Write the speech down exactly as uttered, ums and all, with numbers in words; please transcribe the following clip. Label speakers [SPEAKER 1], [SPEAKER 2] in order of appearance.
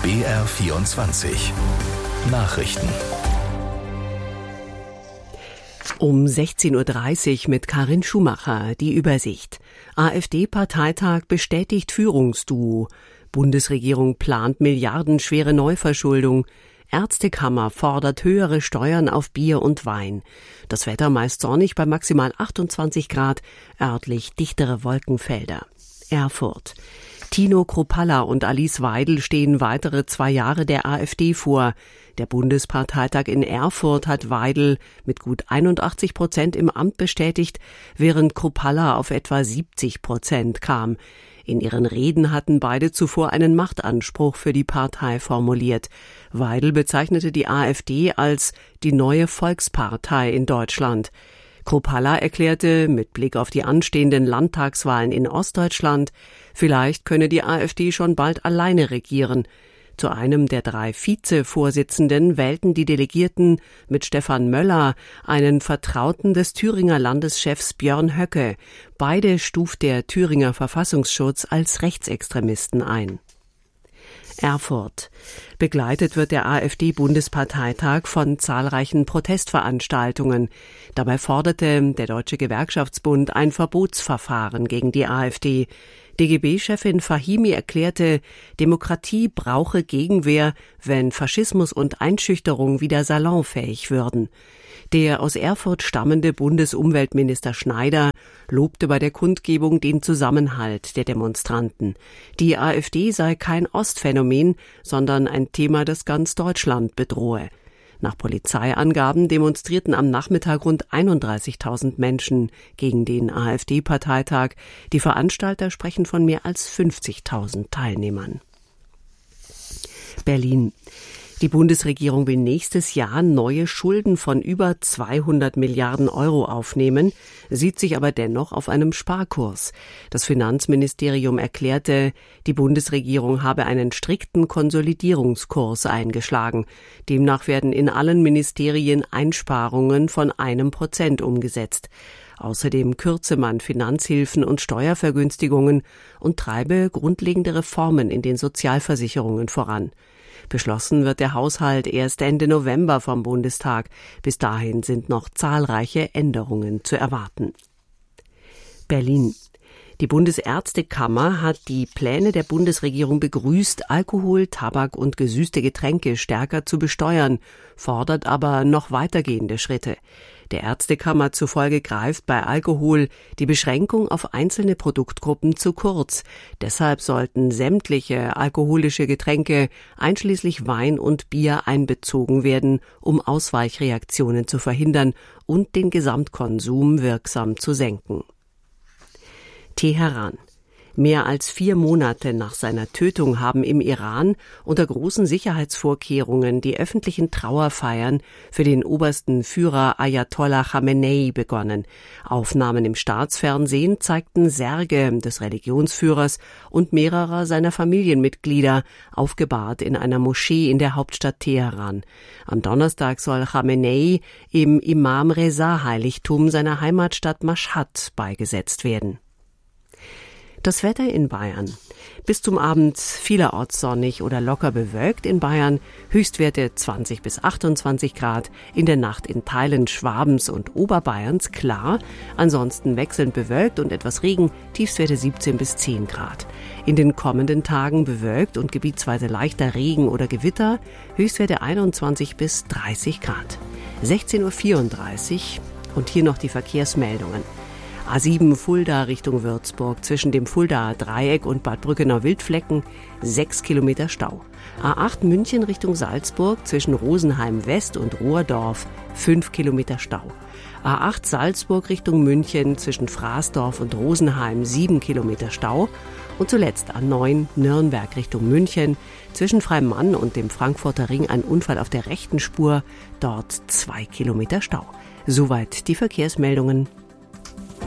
[SPEAKER 1] B R vierundzwanzig Nachrichten.
[SPEAKER 2] Um sechzehn Uhr dreißig mit Karin Schumacher, die Übersicht. AfD-Parteitag bestätigt Führungsduo. Bundesregierung plant milliardenschwere Neuverschuldung. Ärztekammer fordert höhere Steuern auf Bier und Wein. Das Wetter meist sonnig bei maximal achtundzwanzig Grad, örtlich dichtere Wolkenfelder. Erfurt. Tino Kruppalla und Alice Weidel stehen weitere zwei Jahre der AfD vor. Der Bundesparteitag in Erfurt hat Weidel mit gut einundachtzig Prozent im Amt bestätigt, während Kruppalla auf etwa siebzig Prozent kam. In ihren Reden hatten beide zuvor einen Machtanspruch für die Partei formuliert. Weidel bezeichnete die AfD als die neue Volkspartei in Deutschland. Kruppalla erklärte mit Blick auf die anstehenden Landtagswahlen in Ostdeutschland, vielleicht könne die AfD schon bald alleine regieren. Zu einem der drei Vizevorsitzenden wählten die Delegierten mit Stefan Möller einen Vertrauten des Thüringer Landeschefs Björn Höcke. Beide stuft der Thüringer Verfassungsschutz als Rechtsextremisten ein. Erfurt. Begleitet wird der AfD-Bundesparteitag von zahlreichen Protestveranstaltungen. Dabei forderte der Deutsche Gewerkschaftsbund ein Verbotsverfahren gegen die AfD. D G B-Chefin Fahimi erklärte, Demokratie brauche Gegenwehr, wenn Faschismus und Einschüchterung wieder salonfähig würden. Der aus Erfurt stammende Bundesumweltminister Schneider lobte bei der Kundgebung den Zusammenhalt der Demonstranten. Die AfD sei kein Ostphänomen, sondern ein Thema, das ganz Deutschland bedrohe. Nach Polizeiangaben demonstrierten am Nachmittag rund einunddreißigtausend Menschen gegen den AfD-Parteitag. Die Veranstalter sprechen von mehr als fünfzigtausend Teilnehmern. Berlin. Die Bundesregierung will nächstes Jahr neue Schulden von über zweihundert Milliarden Euro aufnehmen, sieht sich aber dennoch auf einem Sparkurs. Das Finanzministerium erklärte, die Bundesregierung habe einen strikten Konsolidierungskurs eingeschlagen. Demnach werden in allen Ministerien Einsparungen von einem Prozent umgesetzt. Außerdem kürze man Finanzhilfen und Steuervergünstigungen und treibe grundlegende Reformen in den Sozialversicherungen voran. Beschlossen wird der Haushalt erst Ende November vom Bundestag. Bis dahin sind noch zahlreiche Änderungen zu erwarten. Berlin. Die Bundesärztekammer hat die Pläne der Bundesregierung begrüßt, Alkohol, Tabak und gesüßte Getränke stärker zu besteuern, fordert aber noch weitergehende Schritte. Der Ärztekammer zufolge greift bei Alkohol die Beschränkung auf einzelne Produktgruppen zu kurz. Deshalb sollten sämtliche alkoholische Getränke, einschließlich Wein und Bier, einbezogen werden, um Ausweichreaktionen zu verhindern und den Gesamtkonsum wirksam zu senken. Teheran. Mehr als vier Monate nach seiner Tötung haben im Iran unter großen Sicherheitsvorkehrungen die öffentlichen Trauerfeiern für den obersten Führer Ayatollah Khamenei begonnen. Aufnahmen im Staatsfernsehen zeigten Särge des Religionsführers und mehrerer seiner Familienmitglieder, aufgebahrt in einer Moschee in der Hauptstadt Teheran. Am Donnerstag soll Khamenei im Imam Reza Heiligtum seiner Heimatstadt Maschhad beigesetzt werden. Das Wetter in Bayern. Bis zum Abend vielerorts sonnig oder locker bewölkt in Bayern, Höchstwerte zwanzig bis achtundzwanzig Grad, in der Nacht in Teilen Schwabens und Oberbayerns klar, ansonsten wechselnd bewölkt und etwas Regen, Tiefstwerte siebzehn bis zehn Grad. In den kommenden Tagen bewölkt und gebietsweise leichter Regen oder Gewitter, Höchstwerte einundzwanzig bis dreißig Grad. sechzehn Uhr vierunddreißig und hier noch die Verkehrsmeldungen. A sieben Fulda Richtung Würzburg, zwischen dem Fuldaer Dreieck und Bad Brückenau-Wildflecken, sechs Kilometer Stau. A acht München Richtung Salzburg, zwischen Rosenheim West und Rohrdorf, fünf Kilometer Stau. A acht Salzburg Richtung München, zwischen Fraßdorf und Rosenheim, sieben Kilometer Stau. Und zuletzt A neun Nürnberg Richtung München, zwischen Freimann und dem Frankfurter Ring ein Unfall auf der rechten Spur, dort zwei Kilometer Stau. Soweit die Verkehrsmeldungen.